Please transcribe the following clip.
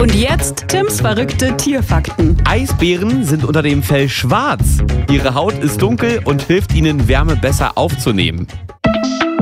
Und jetzt Tims verrückte Tierfakten. Eisbären sind unter dem Fell schwarz. Ihre Haut ist dunkel und hilft ihnen, Wärme besser aufzunehmen.